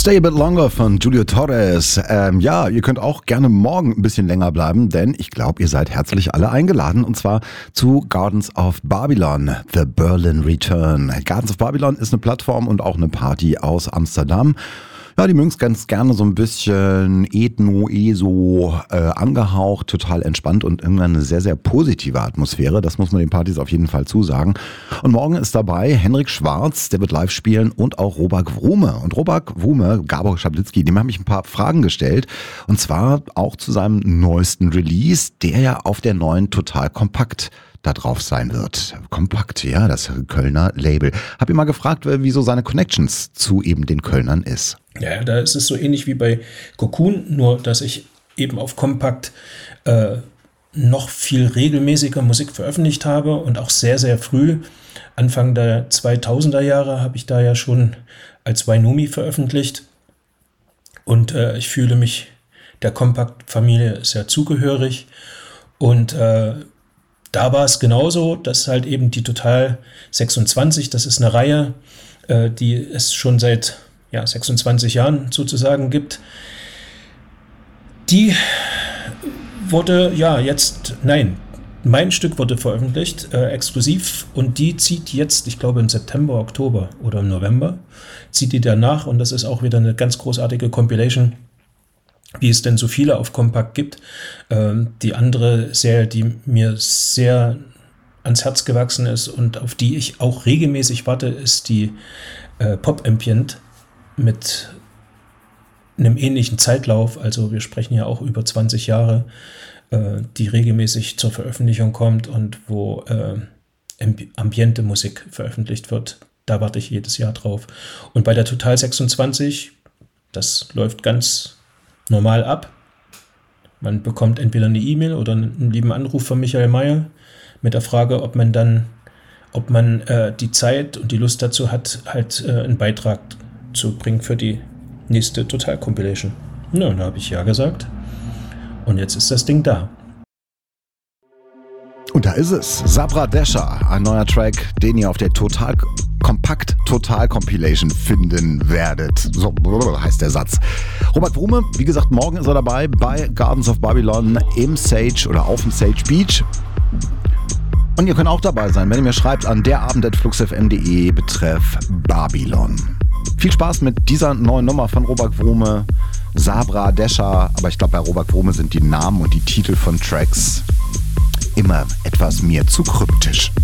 Stay a Bit Longer von Julio Torres. Ja, ihr könnt auch gerne morgen ein bisschen länger bleiben, denn ich glaube, ihr seid herzlich alle eingeladen und zwar zu Gardens of Babylon, The Berlin Return. Gardens of Babylon ist eine Plattform und auch eine Party aus Amsterdam. Ja, die mögen es ganz gerne so ein bisschen ethno, angehaucht, total entspannt und irgendwann eine sehr, sehr positive Atmosphäre. Das muss man den Partys auf jeden Fall zusagen. Und morgen ist dabei Henrik Schwarz, der wird live spielen und auch Robak Wrume. Und Robak Wrume, Gabor Schablitzky, dem habe ich ein paar Fragen gestellt. Und zwar auch zu seinem neuesten Release, der ja auf der neuen Total Kompakt da drauf sein wird. Kompakt, ja, das Kölner Label. Hab ihn mal gefragt, wieso seine Connections zu eben den Kölnern ist. Ja, da ist es so ähnlich wie bei Cocoon, nur dass ich eben auf Kompakt noch viel regelmäßiger Musik veröffentlicht habe und auch sehr, sehr früh, Anfang der 2000er Jahre, habe ich da ja schon als Wainomi veröffentlicht und ich fühle mich der Kompakt-Familie sehr zugehörig und da war es genauso, dass halt eben die Total 26, das ist eine Reihe, die es schon seit 26 Jahren sozusagen gibt. Die wurde mein Stück wurde veröffentlicht, exklusiv, und die zieht jetzt, ich glaube im September, Oktober oder im November, zieht die danach, und das ist auch wieder eine ganz großartige Compilation, wie es denn so viele auf Kompakt gibt. Die andere Serie, die mir sehr ans Herz gewachsen ist und auf die ich auch regelmäßig warte, ist die Pop Ambient mit einem ähnlichen Zeitlauf. Also wir sprechen ja auch über 20 Jahre, die regelmäßig zur Veröffentlichung kommt und wo ambiente Musik veröffentlicht wird. Da warte ich jedes Jahr drauf. Und bei der Total 26, das läuft ganz normal ab. Man bekommt entweder eine E-Mail oder einen lieben Anruf von Michael Mayer mit der Frage, ob man die Zeit und die Lust dazu hat, halt einen Beitrag zu bringen für die nächste Total Compilation. Na, da habe ich ja gesagt. Und jetzt ist das Ding da. Und da ist es. Sabra Desha, ein neuer Track, den ihr auf der Total Compilation finden werdet. So heißt der Satz. Robak Wrume, wie gesagt, morgen ist er dabei bei Gardens of Babylon im Sage oder auf dem Sage Beach. Und ihr könnt auch dabei sein, wenn ihr mir schreibt an derabend@fluxfm.de betreff Babylon. Viel Spaß mit dieser neuen Nummer von Robak Wrume, Sabra Desha. Aber ich glaube, bei Robak Wrume sind die Namen und die Titel von Tracks immer etwas mir zu kryptisch.